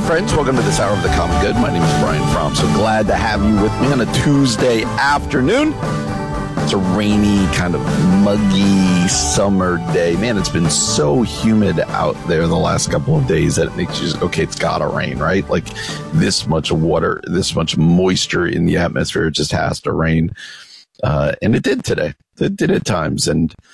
friends. Welcome to this hour of the Common Good. My name is Brian Fromm. So glad to have you with me on a Tuesday afternoon. It's a rainy, kind of muggy summer day. Man, it's been so humid out there the last couple of days that it makes you, okay, it's gotta rain, right? Like this much water, this much moisture in the atmosphere, it just has to rain. And it did today. It did at times.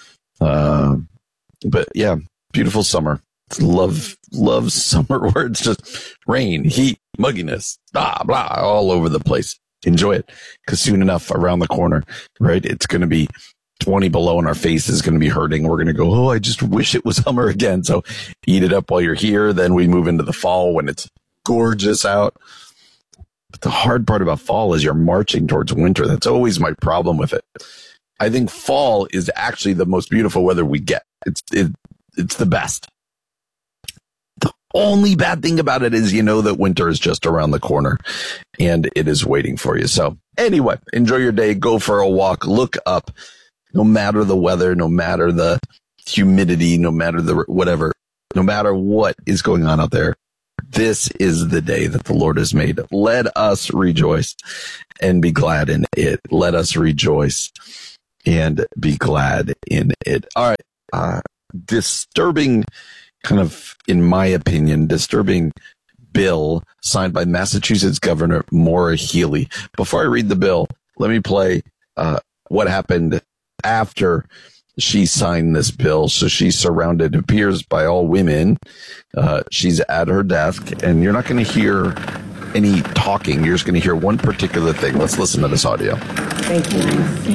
But yeah, beautiful summer. Love summer where it's just rain, heat, mugginess, blah, blah, all over the place. Enjoy it, because soon enough, around the corner, right, it's going to be 20 below and our face is going to be hurting. We're going to go, oh, I just wish it was summer again. So eat it up while you're here. Then we move into the fall when it's gorgeous out. But the hard part about fall is you're marching towards winter. That's always my problem with it. I think fall is actually the most beautiful weather we get. It's the best. The only bad thing about it is you know that winter is just around the corner and it is waiting for you. So anyway, enjoy your day. Go for a walk. Look up. No matter the weather, no matter the humidity, no matter the whatever, no matter what is going on out there, this is the day that the Lord has made. Let us rejoice and be glad in it. Let us rejoice and be glad in it. All right. Disturbing, kind of, in my opinion, disturbing bill signed by Massachusetts Governor Maura Healey. Before I read the bill, let me play what happened after she signed this bill. So she's surrounded, it appears, by all women. She's at her desk, and you're not going to hear any talking. You're just going to hear one particular thing. Let's listen to this audio. Thank you.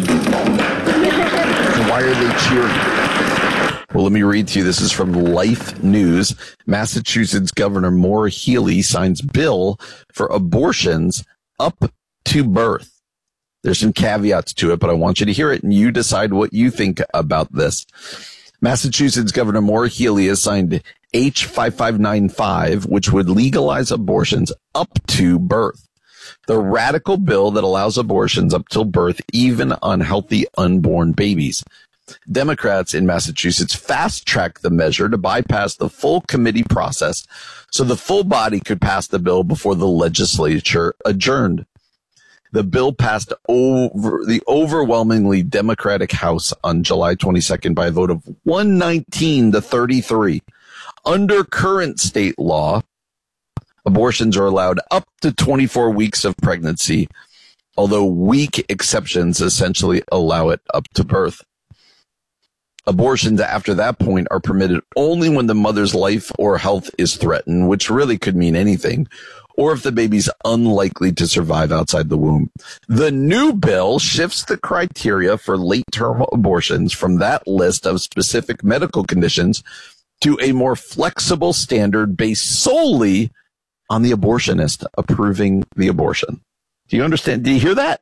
Why are they cheering? Well, let me read to you. This is from Life News. Massachusetts Governor Maura Healey signs bill for abortions up to birth. There's some caveats to it, but I want you to hear it and you decide what you think about this. Massachusetts Governor Maura Healey has signed H5595, which would legalize abortions up to birth. The radical bill that allows abortions up till birth, even on healthy unborn babies. Democrats in Massachusetts fast-tracked the measure to bypass the full committee process so the full body could pass the bill before the legislature adjourned. The bill passed over the overwhelmingly Democratic House on July 22nd by a vote of 119 to 33. Under current state law, abortions are allowed up to 24 weeks of pregnancy, although weak exceptions essentially allow it up to birth. Abortions after that point are permitted only when the mother's life or health is threatened, which really could mean anything, or if the baby's unlikely to survive outside the womb. The new bill shifts the criteria for late-term abortions from that list of specific medical conditions to a more flexible standard based solely on the abortionist approving the abortion. Do you understand? Do you hear that?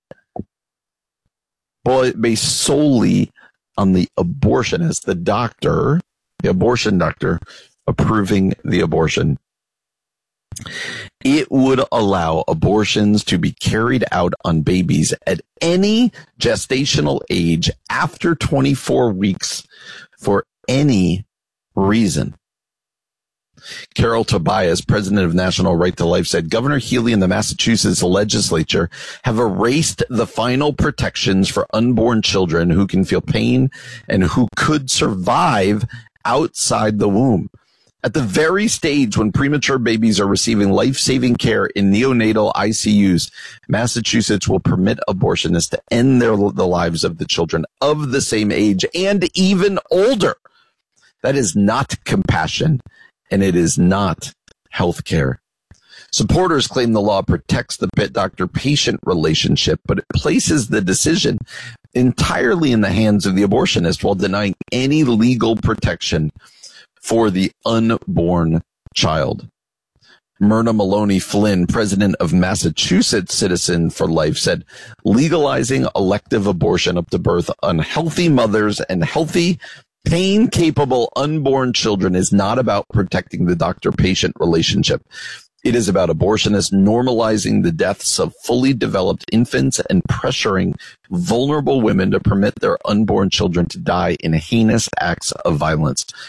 Well, based solely on the abortionist, the doctor, the abortion doctor, approving the abortion. It would allow abortions to be carried out on babies at any gestational age after 24 weeks for any reason. Carol Tobias, president of National Right to Life, said Governor Healey and the Massachusetts legislature have erased the final protections for unborn children who can feel pain and who could survive outside the womb. At the very stage when premature babies are receiving life-saving care in neonatal ICUs, Massachusetts will permit abortionists to end the lives of the children of the same age and even older. That is not compassion. And it is not health care. Supporters claim the law protects the doctor-patient relationship, but it places the decision entirely in the hands of the abortionist while denying any legal protection for the unborn child. Myrna Maloney Flynn, president of Massachusetts Citizen for Life, said legalizing elective abortion up to birth on healthy mothers and healthy pain-capable unborn children is not about protecting the doctor-patient relationship. It is about abortionists normalizing the deaths of fully developed infants and pressuring vulnerable women to permit their unborn children to die in heinous acts of violence.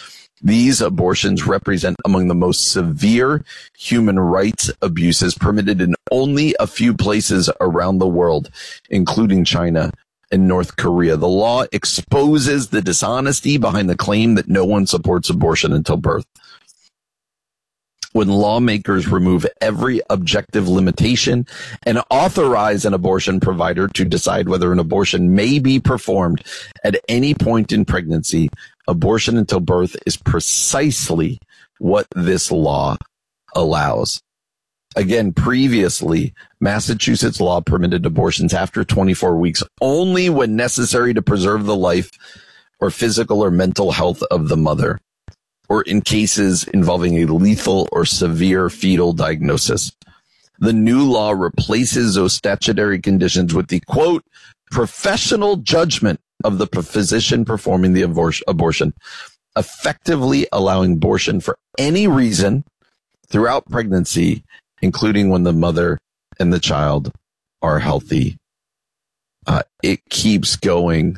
These abortions represent among the most severe human rights abuses permitted in only a few places around the world, including China and North Korea. The law exposes the dishonesty behind the claim that no one supports abortion until birth. When lawmakers remove every objective limitation and authorize an abortion provider to decide whether an abortion may be performed at any point in pregnancy, abortion until birth is precisely what this law allows. Again, previously, Massachusetts law permitted abortions after 24 weeks only when necessary to preserve the life or physical or mental health of the mother, or in cases involving a lethal or severe fetal diagnosis. The new law replaces those statutory conditions with the, quote, professional judgment of the physician performing the abortion, effectively allowing abortion for any reason throughout pregnancy, including when the mother and the child are healthy. It keeps going.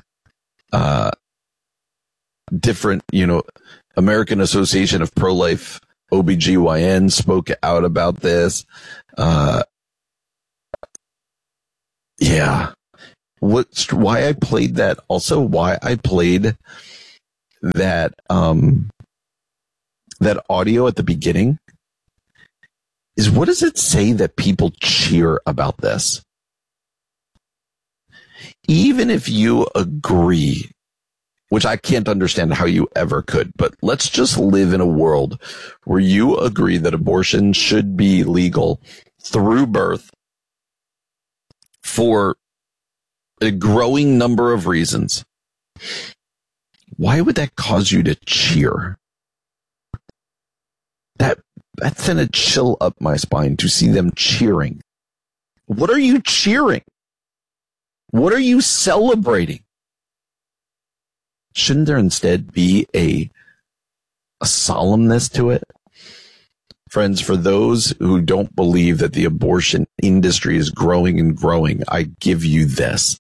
Different, American Association of Pro-Life OBGYN spoke out about this. Why I played that, also why I played that, that audio at the beginning is, what does it say that people cheer about this? Even if you agree, which I can't understand how you ever could, but let's just live in a world where you agree that abortion should be legal through birth for a growing number of reasons. Why would that cause you to cheer? That sent a chill up my spine to see them cheering. What are you cheering? What are you celebrating? Shouldn't there instead be a solemnness to it? Friends, for those who don't believe that the abortion industry is growing and growing, I give you this.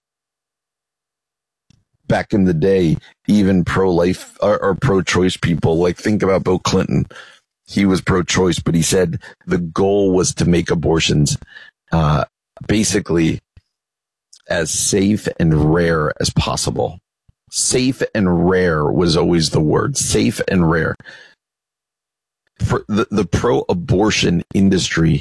Back in the day, even pro-life or pro-choice people, like think about Bill Clinton. He was pro-choice, but he said the goal was to make abortions basically as safe and rare as possible. Safe and rare was always the word. Safe and rare. For the pro-abortion industry,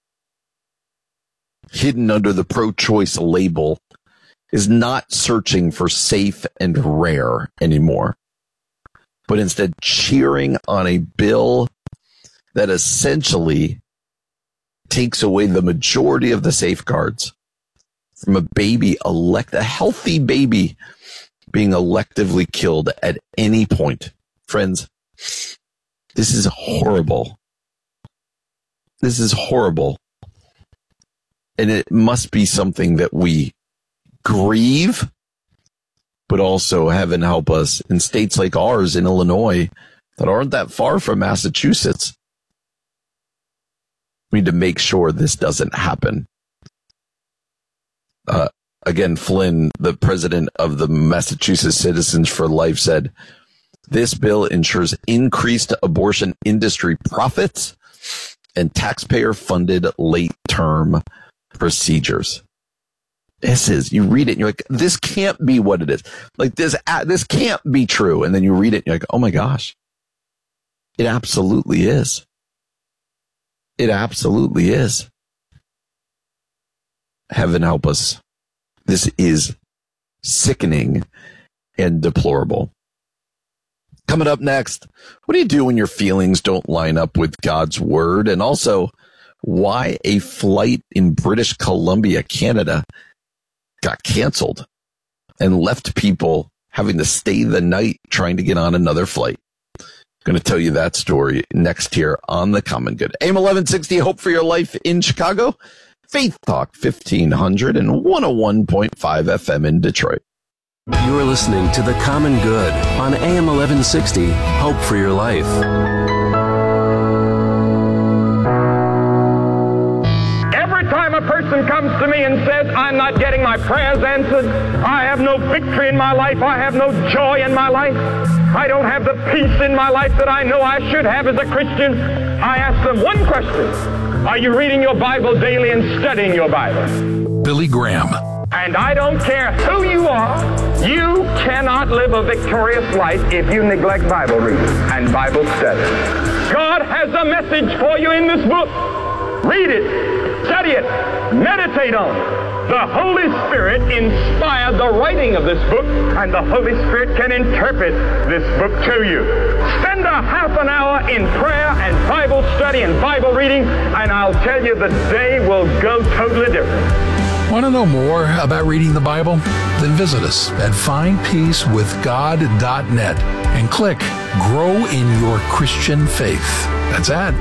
hidden under the pro-choice label, is not searching for safe and rare anymore, but instead cheering on a bill that essentially takes away the majority of the safeguards from a baby, a healthy baby, being electively killed at any point. Friends, this is horrible. This is horrible. And it must be something that we grieve, but also, heaven help us, in states like ours in Illinois that aren't that far from Massachusetts. We need to make sure this doesn't happen. Again, Flynn, the president of the Massachusetts Citizens for Life, said, this bill ensures increased abortion industry profits and taxpayer-funded late-term procedures. You read it and you're like, this can't be what it is. Like this can't be true. And then you read it and you're like, oh my gosh, it absolutely is. It absolutely is. Heaven help us. This is sickening and deplorable. Coming up next, what do you do when your feelings don't line up with God's word? And also, why a flight in British Columbia, Canada, got canceled and left people having to stay the night trying to get on another flight. Going to tell you that story next here on The Common Good. AM 1160, Hope for Your Life in Chicago. Faith Talk 1500 and 101.5 FM in Detroit. You're listening to The Common Good on AM 1160, Hope for Your Life. Every time a person person comes to me and says, I'm not getting my prayers answered, I have no victory in my life, I have no joy in my life, I don't have the peace in my life that I know I should have as a Christian, I ask them one question: are you reading your Bible daily and studying your Bible? Billy Graham. And I don't care who you are, you cannot live a victorious life if you neglect Bible reading and Bible study. God has a message for you in this book. Read it, study it, meditate on it. The Holy Spirit inspired the writing of this book, and the Holy Spirit can interpret this book to you. Spend a half an hour in prayer and Bible study and Bible reading, and I'll tell you the day will go totally different. Want to know more about reading the Bible? Then visit us at findpeacewithgod.net and click Grow in Your Christian Faith. That's at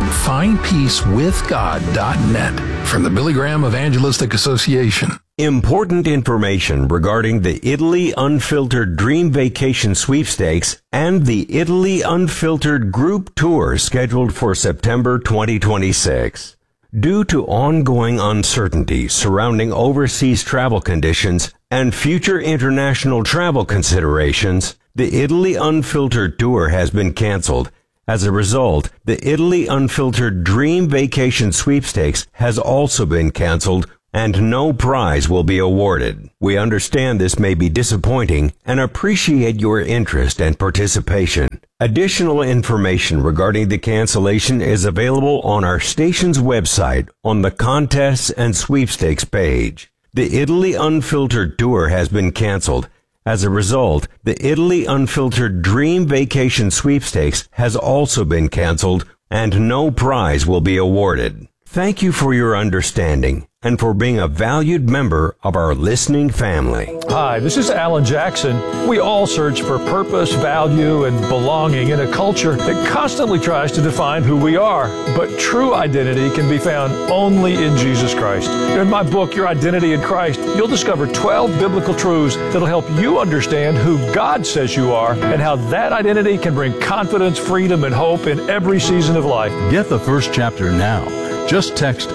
findpeacewithgod.net from the Billy Graham Evangelistic Association. Important information regarding the Italy Unfiltered Dream Vacation Sweepstakes and the Italy Unfiltered Group Tour scheduled for September 2026. Due to ongoing uncertainty surrounding overseas travel conditions and future international travel considerations, the Italy Unfiltered Tour has been canceled. As a result, the Italy Unfiltered Dream Vacation Sweepstakes has also been canceled, and no prize will be awarded. We understand this may be disappointing and appreciate your interest and participation. Additional information regarding the cancellation is available on our station's website on the Contests and Sweepstakes page. The Italy Unfiltered Tour has been canceled. As a result, the Italy Unfiltered Dream Vacation Sweepstakes has also been canceled, and no prize will be awarded. Thank you for your understanding and for being a valued member of our listening family. Hi, this is Alan Jackson. We all search for purpose, value, and belonging in a culture that constantly tries to define who we are. But true identity can be found only in Jesus Christ. In my book, Your Identity in Christ, you'll discover 12 biblical truths that'll help you understand who God says you are and how that identity can bring confidence, freedom, and hope in every season of life. Get the first chapter now. Just text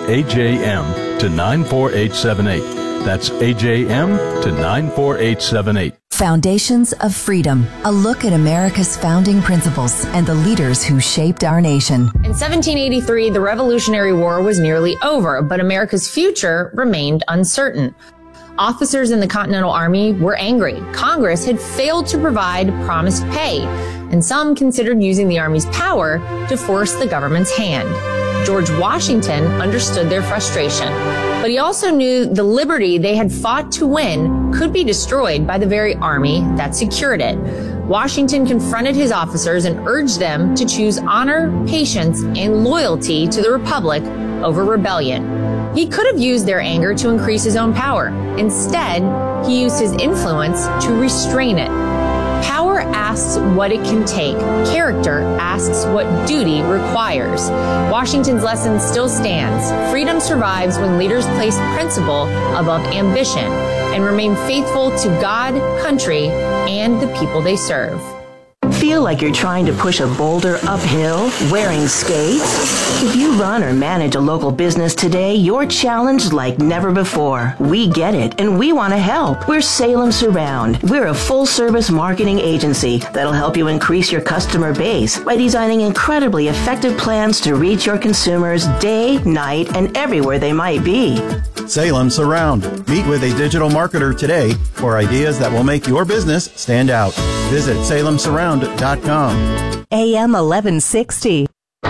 AJM to 94878. That's AJM to 94878. Foundations of Freedom, a look at America's founding principles and the leaders who shaped our nation. In 1783, the Revolutionary War was nearly over, but America's future remained uncertain. Officers in the Continental Army were angry. Congress had failed to provide promised pay, and some considered using the Army's power to force the government's hand. George Washington understood their frustration, but he also knew the liberty they had fought to win could be destroyed by the very army that secured it. Washington confronted his officers and urged them to choose honor, patience, and loyalty to the Republic over rebellion. He could have used their anger to increase his own power. Instead, he used his influence to restrain it. Power asks what it can take. Character asks what duty requires. Washington's lesson still stands. Freedom survives when leaders place principle above ambition and remain faithful to God, country, and the people they serve. Feel like you're trying to push a boulder uphill wearing skates? If you run or manage a local business today, you're challenged like never before. We get it, and we want to help. We're Salem Surround. We're a full-service marketing agency that'll help you increase your customer base by designing incredibly effective plans to reach your consumers day, night, and everywhere they might be. Salem Surround. Meet with a digital marketer today for ideas that will make your business stand out. Visit salemsurround.com. AM 1160.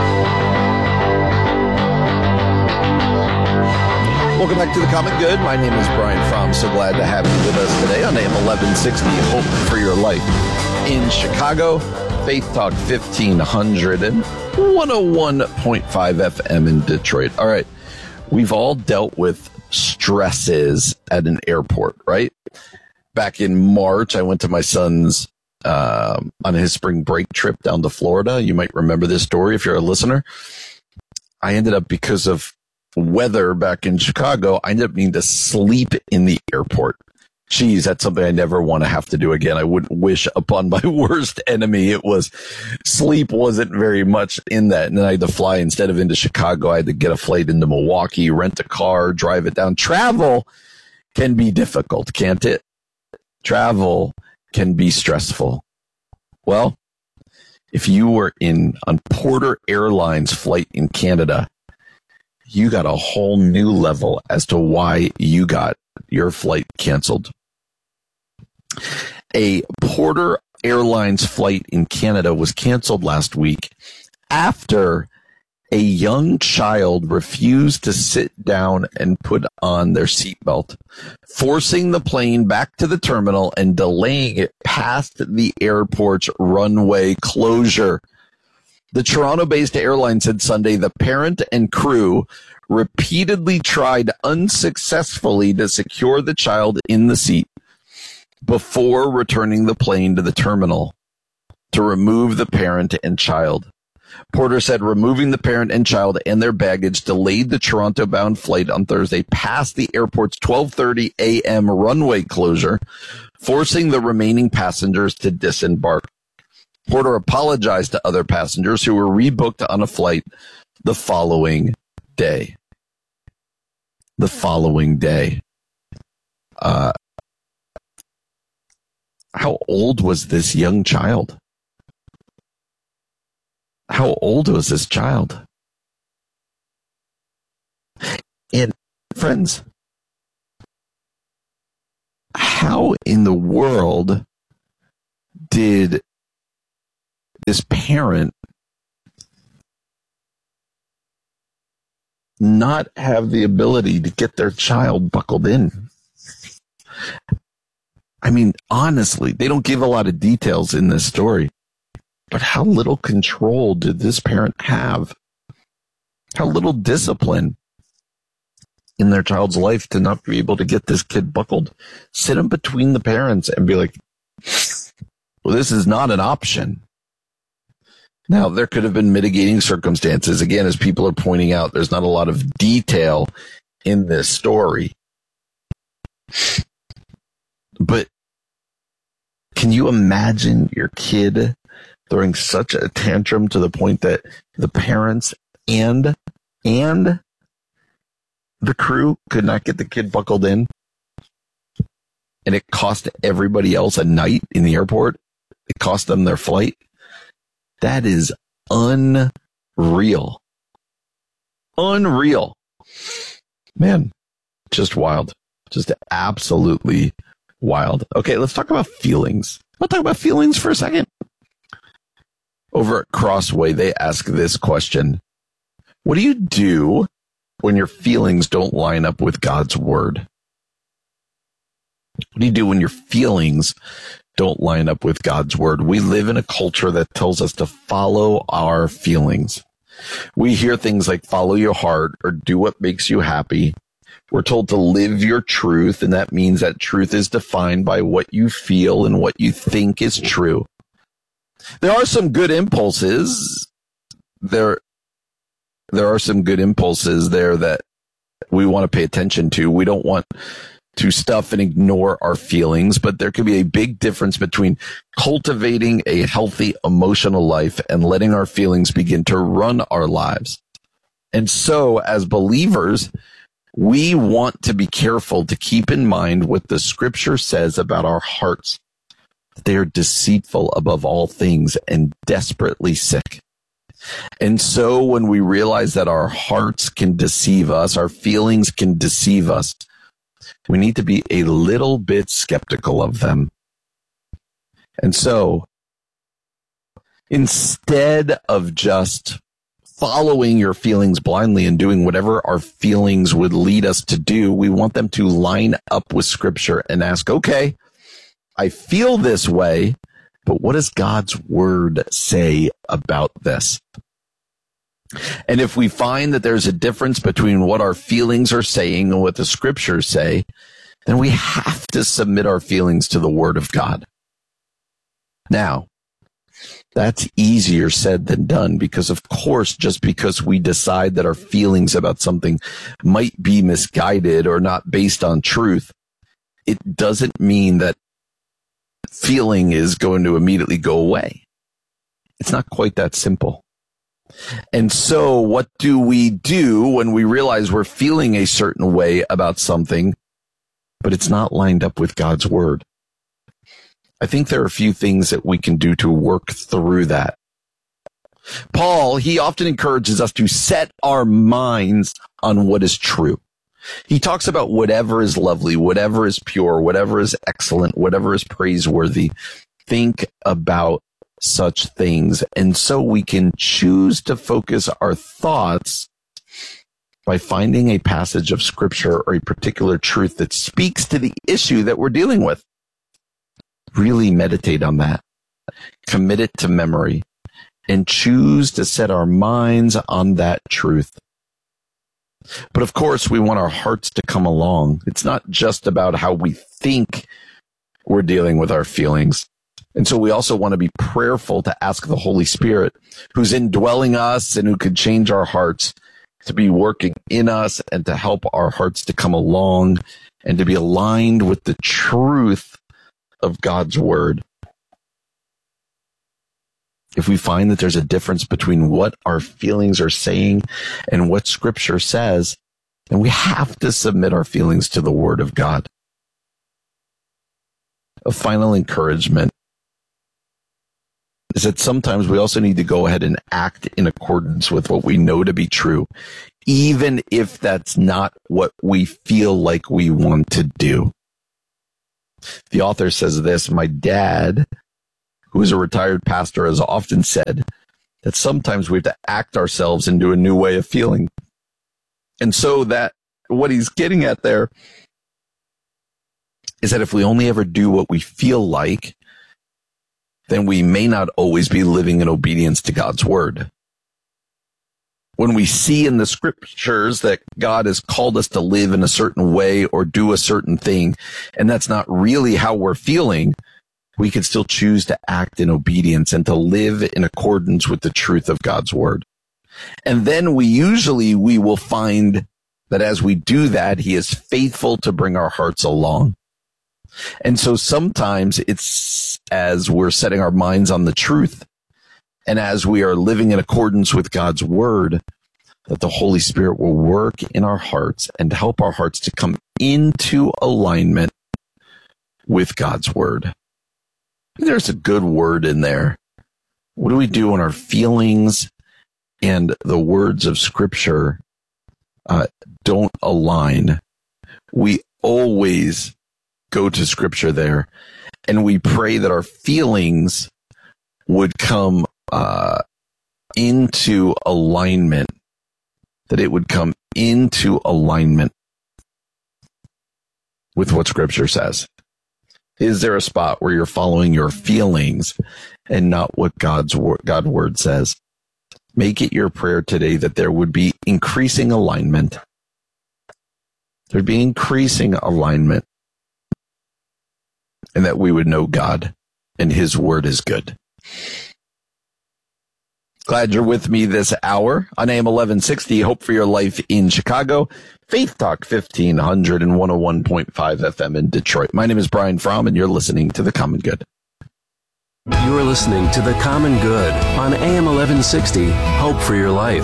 Welcome back to the Common Good. My name is Brian Fromm. So glad to have you with us today on AM 1160, Hope for Your Life. In Chicago, Faith Talk 1500 and 101.5 FM in Detroit. All right. We've all dealt with stresses at an airport, right? Back in March, I went to my son's on his spring break trip down to Florida. You might remember this story if you're a listener. I ended up, because of weather back in Chicago, I ended up needing to sleep in the airport Geez, that's something I never want to have to do again. I wouldn't wish upon my worst enemy. Sleep wasn't very much in that. And then I had to fly instead of into Chicago. I had to get a flight into Milwaukee, rent a car, drive it down. Travel can be difficult, can't it? Travel can be stressful. Well, if you were on Porter Airlines flight in Canada, you got a whole new level as to why you got your flight canceled. A Porter Airlines flight in Canada was canceled last week after a young child refused to sit down and put on their seatbelt, forcing the plane back to the terminal and delaying it past the airport's runway closure. The Toronto-based airline said Sunday the parent and crew repeatedly tried unsuccessfully to secure the child in the seat before returning the plane to the terminal to remove the parent and child. Porter said removing the parent and child and their baggage delayed the Toronto-bound flight on Thursday past the airport's 12:30 a.m. runway closure, forcing the remaining passengers to disembark. Porter apologized to other passengers who were rebooked on a flight the following day. How old was this young child? How old was this child? And friends, how in the world did this parent not have the ability to get their child buckled in? I mean, honestly, they don't give a lot of details in this story, but how little control did this parent have? How little discipline in their child's life to not be able to get this kid buckled? Sit them between the parents and be like, well, this is not an option. Now, there could have been mitigating circumstances. Again, as people are pointing out, there's not a lot of detail in this story. But can you imagine your kid throwing such a tantrum to the point that the parents and the crew could not get the kid buckled in? And it cost everybody else a night in the airport. It cost them their flight. That is unreal. Unreal. Man, just wild. Just absolutely wild. Okay, let's talk about feelings. I'll talk about feelings for a second. Over at Crossway, they ask this question. What do you do when your feelings don't line up with God's word? What do you do when your feelings don't line up with God's word? We live in a culture that tells us to follow our feelings. We hear things like follow your heart or do what makes you happy. We're told to live your truth, and that means that truth is defined by what you feel and what you think is true. There are some good impulses. There are some good impulses there that we want to pay attention to. We don't want to stuff and ignore our feelings, but there can be a big difference between cultivating a healthy emotional life and letting our feelings begin to run our lives. And so, as believers, we want to be careful to keep in mind what the scripture says about our hearts. They are deceitful above all things and desperately sick. And so when we realize that our hearts can deceive us, our feelings can deceive us, we need to be a little bit skeptical of them. And so instead of just following your feelings blindly and doing whatever our feelings would lead us to do, we want them to line up with scripture and ask, okay, I feel this way, but what does God's word say about this? And if we find that there's a difference between what our feelings are saying and what the scriptures say, then we have to submit our feelings to the word of God. Now, that's easier said than done because, of course, just because we decide that our feelings about something might be misguided or not based on truth, it doesn't mean that feeling is going to immediately go away. It's not quite that simple. And so what do we do when we realize we're feeling a certain way about something, but it's not lined up with God's word? I think there are a few things that we can do to work through that. Paul, he often encourages us to set our minds on what is true. He talks about whatever is lovely, whatever is pure, whatever is excellent, whatever is praiseworthy. Think about such things. And so we can choose to focus our thoughts by finding a passage of scripture or a particular truth that speaks to the issue that we're dealing with. Really meditate on that. Commit it to memory and choose to set our minds on that truth. But of course, we want our hearts to come along. It's not just about how we think we're dealing with our feelings. And so we also want to be prayerful to ask the Holy Spirit, who's indwelling us and who could change our hearts, to be working in us and to help our hearts to come along and to be aligned with the truth of God's word. If we find that there's a difference between what our feelings are saying and what scripture says, then we have to submit our feelings to the word of God. A final encouragement is that sometimes we also need to go ahead and act in accordance with what we know to be true, even if that's not what we feel like we want to do. The author says this: my dad, who is a retired pastor, has often said that sometimes we have to act ourselves into a new way of feeling. And so that what he's getting at there is that if we only ever do what we feel like, then we may not always be living in obedience to God's word. When we see in the scriptures that God has called us to live in a certain way or do a certain thing, and that's not really how we're feeling, we can still choose to act in obedience and to live in accordance with the truth of God's word. And then we will find that as we do that, he is faithful to bring our hearts along. And so sometimes it's as we're setting our minds on the truth and as we are living in accordance with God's word, that the Holy Spirit will work in our hearts and help our hearts to come into alignment with God's word. There's a good word in there. What do we do when our feelings and the words of scripture don't align? We always go to scripture there and we pray that our feelings would come into alignment, that it would come into alignment with what scripture says. Is there a spot where you're following your feelings and not what God's word says? Make it your prayer today that there would be increasing alignment. There'd be increasing alignment, and that we would know God and his word is good. Glad you're with me this hour on AM 1160, Hope for Your Life in Chicago, Faith Talk 1500 and 101.5 FM in Detroit. My name is Brian Fromm, and you're listening to The Common Good. You're listening to The Common Good on AM 1160, Hope for Your Life.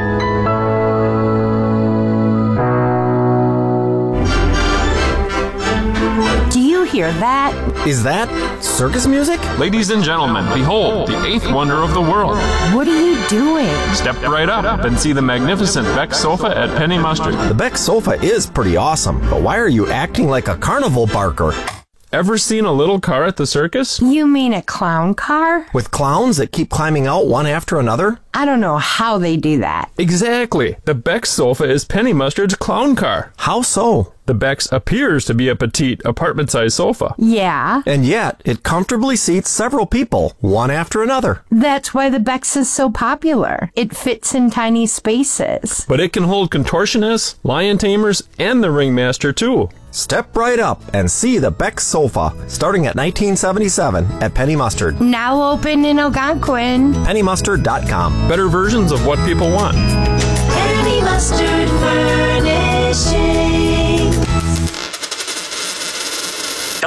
Hear that? Is that circus music? Ladies and gentlemen, behold, the eighth wonder of the world. What are you doing? Step right up and see the magnificent Beck sofa at Penny Mustard. The Beck sofa is pretty awesome, but why are you acting like a carnival barker? Ever seen a little car at the circus? You mean a clown car? With clowns that keep climbing out one after another? I don't know how they do that. Exactly. The Beck sofa is Penny Mustard's clown car. How so? The Beck's appears to be a petite, apartment-sized sofa. Yeah. And yet, it comfortably seats several people, one after another. That's why the Beck's is so popular. It fits in tiny spaces. But it can hold contortionists, lion tamers, and the ringmaster, too. Step right up and see the Beck sofa, starting at $19.77 at Penny Mustard. Now open in Algonquin. PennyMustard.com. Better versions of what people want. Penny Mustard Furnishings.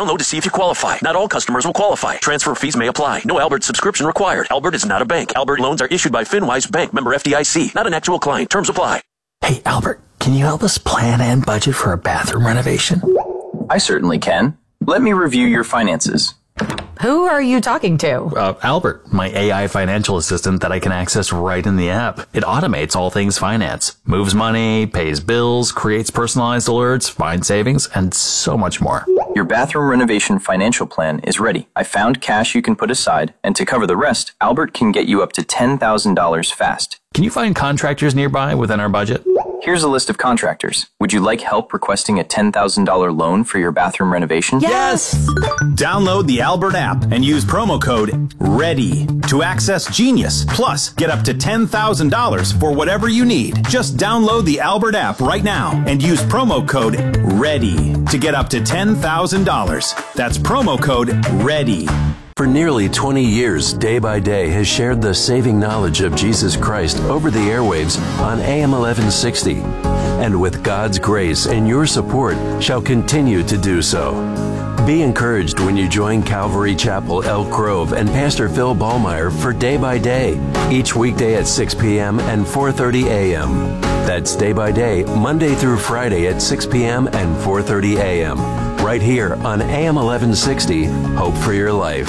Download to see if you qualify. Not all customers will qualify. Transfer fees may apply. No Albert subscription required. Albert is not a bank. Albert loans are issued by FinWise Bank, member FDIC. Not an actual client. Terms apply. Hey, Albert, can you help us plan and budget for a bathroom renovation? I certainly can. Let me review your finances. Who are you talking to? Albert, my AI financial assistant that I can access right in the app. It automates all things finance, moves money, pays bills, creates personalized alerts, finds savings, and so much more. Your bathroom renovation financial plan is ready. I found cash you can put aside, and to cover the rest, Albert can get you up to $10,000 fast. Can you find contractors nearby within our budget? Here's a list of contractors. Would you like help requesting a $10,000 loan for your bathroom renovation? Yes! Download the Albert app and use promo code READY to access Genius. Plus, get up to $10,000 for whatever you need. Just download the Albert app right now and use promo code READY to get up to $10,000. That's promo code READY. For nearly 20 years, Day by Day has shared the saving knowledge of Jesus Christ over the airwaves on AM 1160. And with God's grace and your support, shall continue to do so. Be encouraged when you join Calvary Chapel, Elk Grove, and Pastor Phil Ballmeyer for Day by Day, each weekday at 6 p.m. and 4:30 a.m. That's Day by Day, Monday through Friday at 6 p.m. and 4:30 a.m. right here on AM 1160, Hope for Your Life.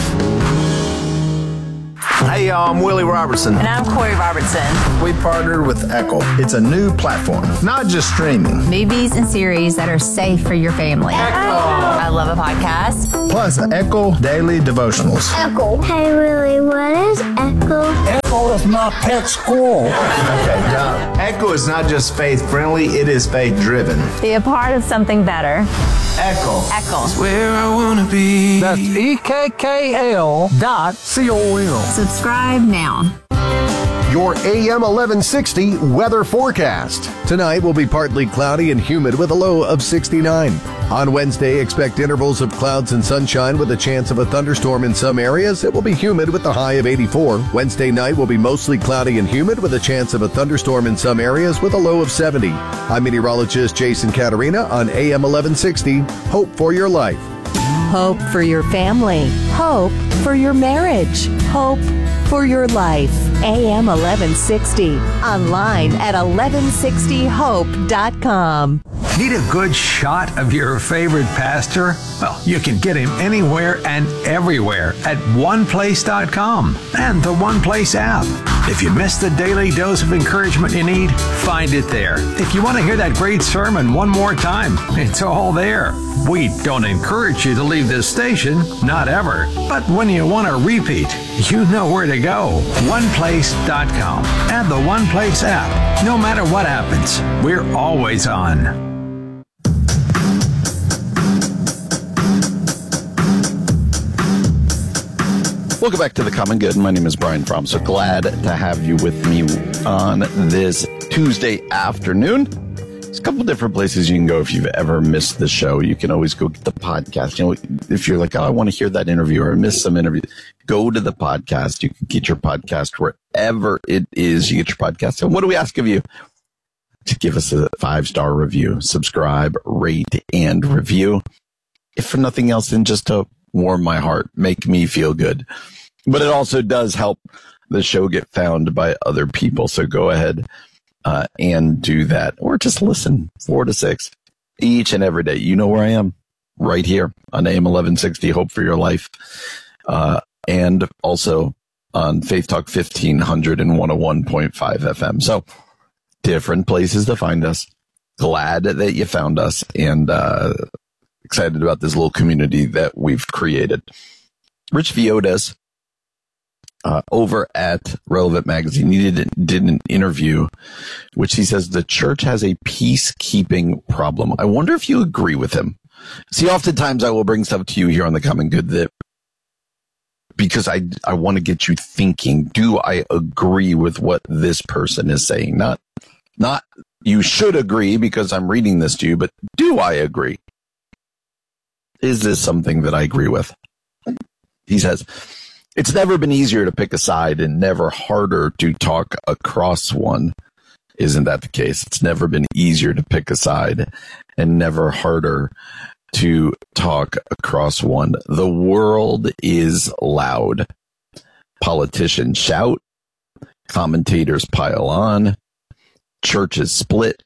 Hey, y'all, I'm Willie Robertson. And I'm Corey Robertson. We partnered with Echo. It's a new platform, not just streaming. Movies and series that are safe for your family. Echo. I love a podcast. Plus, Echo Daily Devotionals. Echo. Hey, Willie, what is Echo? Echo is not pet school. Okay, John. Echo is not just faith-friendly, it is faith-driven. Be a part of something better. Echo. Echo. It's where I want to be. That's EKKL.com. Subscribe now. Your AM 1160 weather forecast. Tonight will be partly cloudy and humid with a low of 69. On Wednesday, expect intervals of clouds and sunshine with a chance of a thunderstorm in some areas. It will be humid with a high of 84. Wednesday night will be mostly cloudy and humid with a chance of a thunderstorm in some areas with a low of 70. I'm meteorologist Jason Caterina on AM 1160. Hope for your life. Hope for your family. Hope for your marriage. Hope for your life. AM 1160. Online at 1160hope.com. Need a good shot of your favorite pastor? Well, you can get him anywhere and everywhere at oneplace.com and the One Place app. If you missed the daily dose of encouragement you need, find it there. If you want to hear that great sermon one more time, it's all there. We don't encourage you to leave this station, not ever. But when you want to repeat, you know where to go. oneplace.com and the One Place app. No matter what happens, we're always on. Welcome back to The Common Good. My name is Brian Fromm. So glad to have you with me on this Tuesday afternoon. There's a couple different places you can go if you've ever missed the show. You can always go get the podcast. You know, if you're like, oh, I want to hear that interview or I missed some interview, go to the podcast. You can get your podcast wherever it is you get your podcast. And what do we ask of you? To give us a 5-star review, subscribe, rate, and review. If for nothing else, then just to warm my heart, make me feel good. But it also does help the show get found by other people. So go ahead and do that, or just listen 4 to 6 each and every day. You know where I am, right here on AM 1160, Hope for Your Life, and also on Faith Talk 1500 and 101.5 FM. So different places to find us. Glad that you found us, and excited about this little community that we've created. Rich Viodas, over at Relevant Magazine, he did an interview, which he says the church has a peacekeeping problem. I wonder if you agree with him. See, oftentimes I will bring stuff to you here on The Common Good that because I want to get you thinking, do I agree with what this person is saying? Not you should agree because I'm reading this to you, but do I agree? Is this something that I agree with? He says, it's never been easier to pick a side and never harder to talk across one. Isn't that the case? It's never been easier to pick a side and never harder to talk across one. The world is loud. Politicians shout. Commentators pile on. Churches split.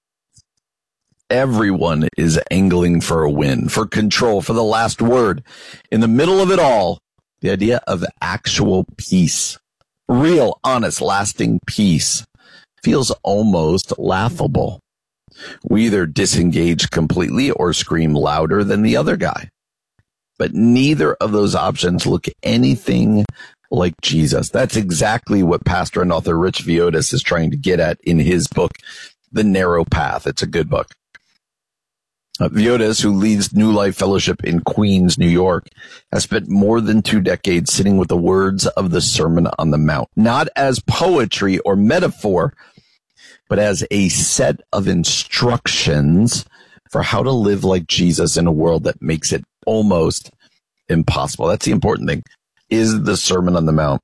Everyone is angling for a win, for control, for the last word. In the middle of it all, the idea of actual peace, real, honest, lasting peace, feels almost laughable. We either disengage completely or scream louder than the other guy. But neither of those options look anything like Jesus. That's exactly what pastor and author Rich Villodas is trying to get at in his book, The Narrow Path. It's a good book. Villodas, who leads New Life Fellowship in Queens, New York, has spent more than 2 decades sitting with the words of the Sermon on the Mount, not as poetry or metaphor, but as a set of instructions for how to live like Jesus in a world that makes it almost impossible. That's the important thing. Is the Sermon on the Mount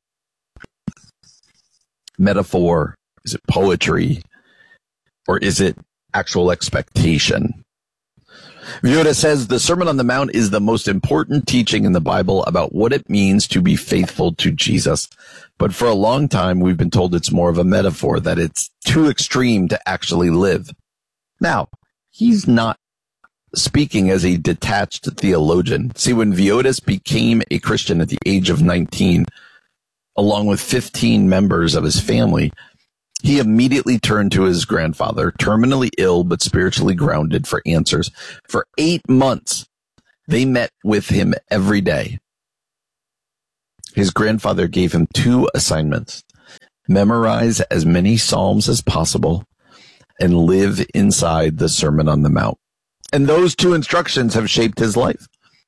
metaphor? Is it poetry? Or is it actual expectation? Villodas says the Sermon on the Mount is the most important teaching in the Bible about what it means to be faithful to Jesus. But for a long time, we've been told it's more of a metaphor, that it's too extreme to actually live. Now, he's not speaking as a detached theologian. See, when Villodas became a Christian at the age of 19, along with 15 members of his family, he immediately turned to his grandfather, terminally ill but spiritually grounded, for answers. For 8 months, they met with him every day. His grandfather gave him 2 assignments: memorize as many Psalms as possible and live inside the Sermon on the Mount. And those 2 instructions have shaped his life.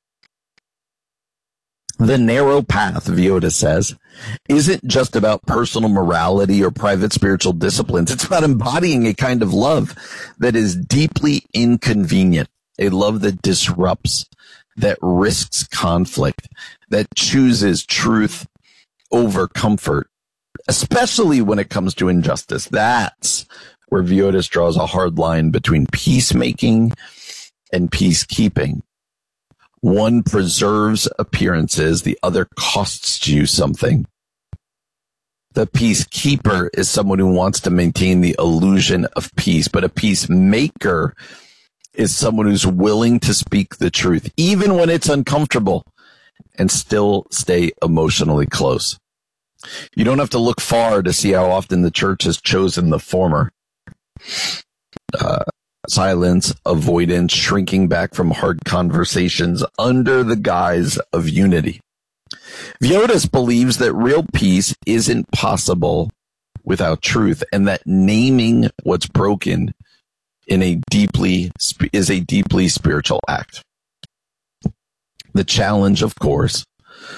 The narrow path, Villodas says, isn't just about personal morality or private spiritual disciplines. It's about embodying a kind of love that is deeply inconvenient, a love that disrupts, that risks conflict, that chooses truth over comfort, especially when it comes to injustice. That's where Villodas draws a hard line between peacemaking and peacekeeping. One preserves appearances, the other costs you something. The peacekeeper is someone who wants to maintain the illusion of peace, but a peacemaker is someone who's willing to speak the truth, even when it's uncomfortable, and still stay emotionally close. You don't have to look far to see how often the church has chosen the former. Silence, avoidance, shrinking back from hard conversations under the guise of unity. Villodas believes that real peace isn't possible without truth, and that naming what's broken is a deeply spiritual act. The challenge, of course,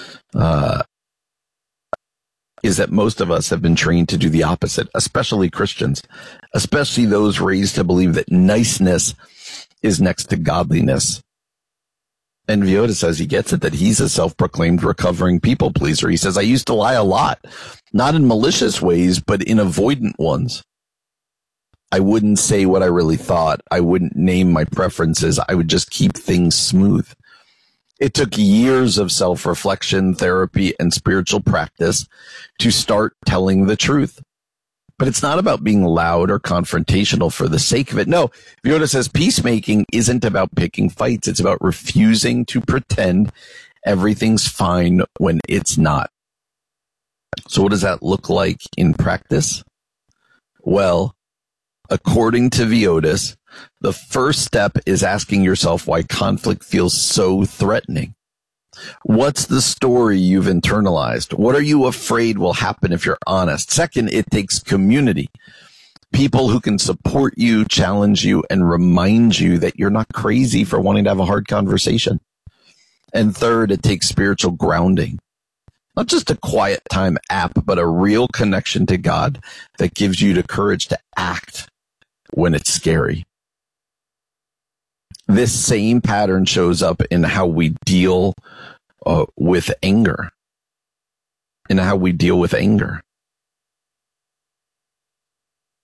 is that most of us have been trained to do the opposite, especially Christians, especially those raised to believe that niceness is next to godliness. And Villodas says he gets it, that he's a self-proclaimed recovering people pleaser. He says, I used to lie a lot, not in malicious ways, but in avoidant ones. I wouldn't say what I really thought. I wouldn't name my preferences. I would just keep things smooth. It took years of self-reflection, therapy, and spiritual practice to start telling the truth. But it's not about being loud or confrontational for the sake of it. No, Villodas says peacemaking isn't about picking fights. It's about refusing to pretend everything's fine when it's not. So what does that look like in practice? Well, according to Villodas, the first step is asking yourself why conflict feels so threatening. What's the story you've internalized? What are you afraid will happen if you're honest? Second, it takes community. People who can support you, challenge you, and remind you that you're not crazy for wanting to have a hard conversation. And third, it takes spiritual grounding. Not just a quiet time app, but a real connection to God that gives you the courage to act when it's scary. This same pattern shows up in how we deal with anger.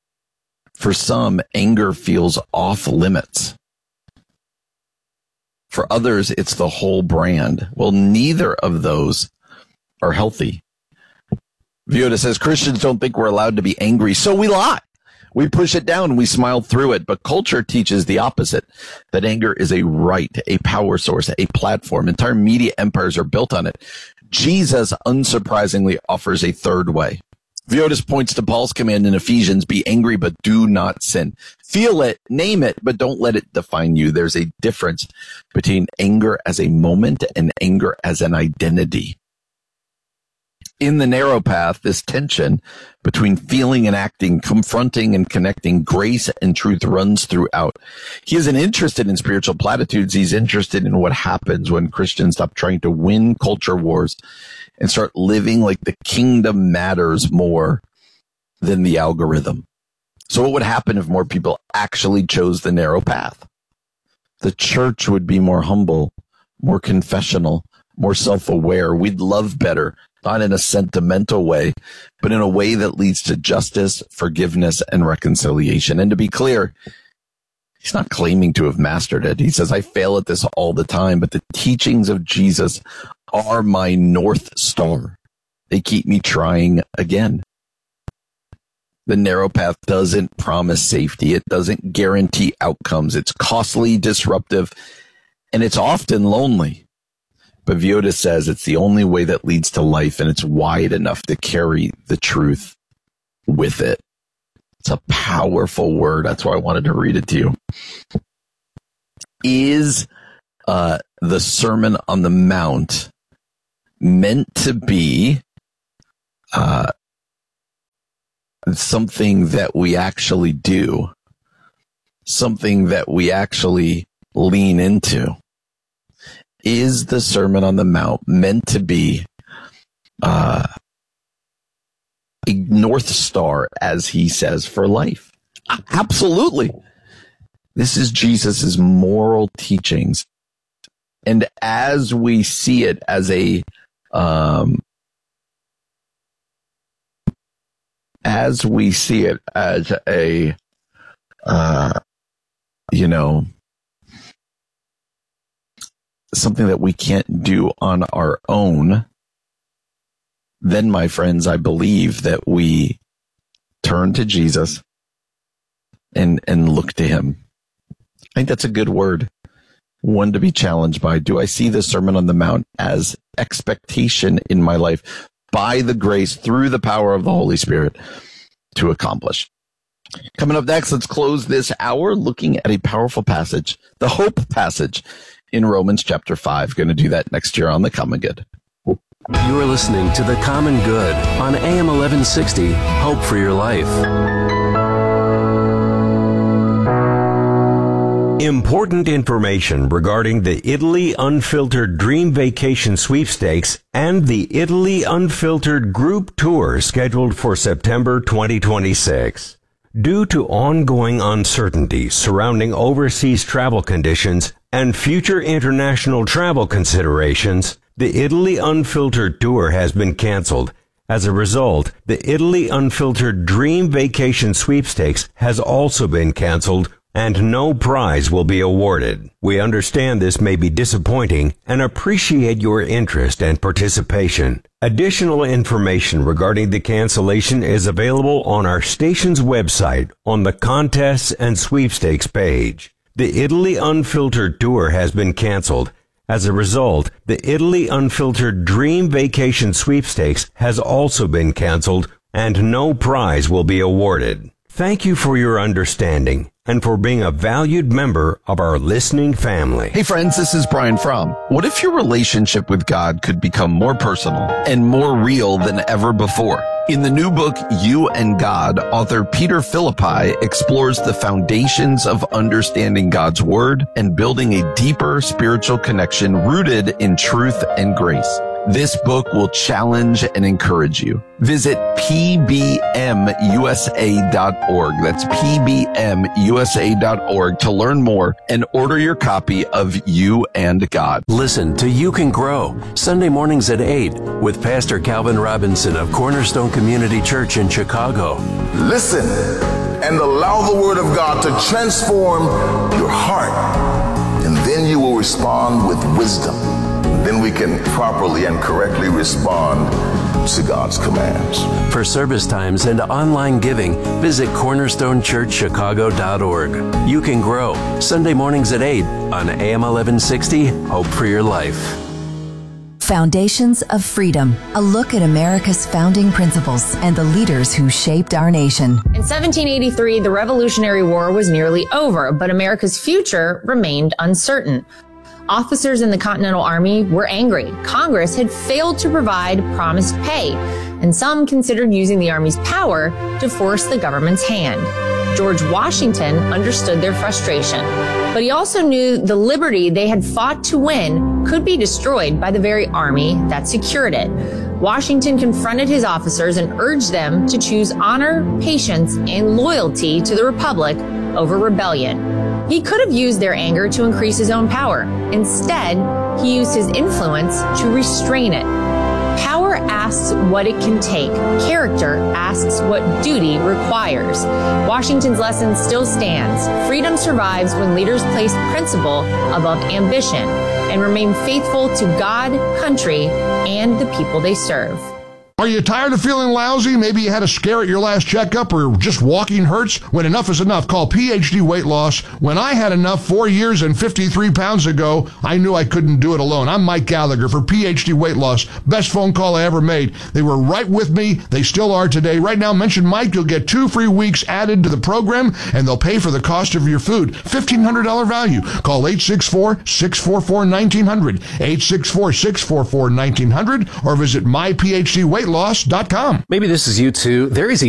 For some, anger feels off limits. For others, it's the whole brand. Well, neither of those are healthy. Vioda says Christians don't think we're allowed to be angry, so we lie. We push it down and we smile through it, but culture teaches the opposite, that anger is a right, a power source, a platform. Entire media empires are built on it. Jesus, unsurprisingly, offers a third way. Viodas points to Paul's command in Ephesians, be angry, but do not sin. Feel it, name it, but don't let it define you. There's a difference between anger as a moment and anger as an identity. In the narrow path, this tension between feeling and acting, confronting and connecting, grace and truth runs throughout. He isn't interested in spiritual platitudes. He's interested in what happens when Christians stop trying to win culture wars and start living like the kingdom matters more than the algorithm. So what would happen if more people actually chose the narrow path? The church would be more humble, more confessional, more self-aware. We'd love better, not in a sentimental way, but in a way that leads to justice, forgiveness, and reconciliation. And to be clear, he's not claiming to have mastered it. He says, I fail at this all the time, but the teachings of Jesus are my North Star. They keep me trying again. The narrow path doesn't promise safety. It doesn't guarantee outcomes. It's costly, disruptive, and it's often lonely. But Vioda says it's the only way that leads to life, and it's wide enough to carry the truth with it. It's a powerful word. That's why I wanted to read it to you. Is the Sermon on the Mount meant to be something that we actually do, something that we actually lean into? Is the Sermon on the Mount meant to be a North Star, as he says, for life? Absolutely. This is Jesus's moral teachings. And as we see it as a something that we can't do on our own, then, my friends, I believe that we turn to Jesus and look to him. I think that's a good word, one to be challenged by. Do I see the Sermon on the Mount as expectation in my life by the grace, through the power of the Holy Spirit, to accomplish? Coming up next, let's close this hour looking at a powerful passage, the hope passage in Romans chapter 5. Going to do that next year on The Common Good. You are listening to The Common Good on AM 1160, Hope for Your Life. Important information regarding the Italy Unfiltered Dream Vacation Sweepstakes and the Italy Unfiltered Group Tour scheduled for September 2026. Due to ongoing uncertainty surrounding overseas travel conditions and future international travel considerations, the Italy Unfiltered Tour has been canceled. As a result, the Italy Unfiltered Dream Vacation Sweepstakes has also been canceled, and no prize will be awarded. We understand this may be disappointing and appreciate your interest and participation. Additional information regarding the cancellation is available on our station's website on the Contests and Sweepstakes page. The Italy Unfiltered Tour has been canceled. As a result, the Italy Unfiltered Dream Vacation Sweepstakes has also been canceled, and no prize will be awarded. Thank you for your understanding and for being a valued member of our listening family. Hey friends, this is Brian Fromm. What if your relationship with God could become more personal and more real than ever before? In the new book, You and God, author Peter Philippi explores the foundations of understanding God's Word and building a deeper spiritual connection rooted in truth and grace. This book will challenge and encourage you. Visit pbmusa.org. That's pbmusa.org to learn more and order your copy of You and God. Listen to You Can Grow, Sunday mornings at 8 with Pastor Calvin Robinson of Cornerstone Community Church in Chicago. Listen and allow the Word of God to transform your heart, and then you will respond with wisdom. Then we can properly and correctly respond to God's commands. For service times and online giving, visit cornerstonechurchchicago.org. You can grow Sunday mornings at 8 on AM 1160, Hope for Your Life. Foundations of Freedom, a look at America's founding principles and the leaders who shaped our nation. In 1783, the Revolutionary War was nearly over, but America's future remained uncertain. Officers in the Continental Army were angry. Congress had failed to provide promised pay, and some considered using the Army's power to force the government's hand. George Washington understood their frustration, but he also knew the liberty they had fought to win could be destroyed by the very army that secured it. Washington confronted his officers and urged them to choose honor, patience, and loyalty to the Republic over rebellion. He could have used their anger to increase his own power. Instead, he used his influence to restrain it. Power asks what it can take. Character asks what duty requires. Washington's lesson still stands. Freedom survives when leaders place principle above ambition and remain faithful to God, country, and the people they serve. Are you tired of feeling lousy? Maybe you had a scare at your last checkup or just walking hurts? When enough is enough, call PhD Weight Loss. When I had enough 4 years and 53 pounds ago, I knew I couldn't do it alone. I'm Mike Gallagher for PhD Weight Loss. Best phone call I ever made. They were right with me. They still are today. Right now, mention Mike. You'll get 2 free weeks added to the program, and they'll pay for the cost of your food. $1,500 value. Call 864-644-1900, 864-644-1900, or visit myphdweightloss.com. Maybe this is you too. There is a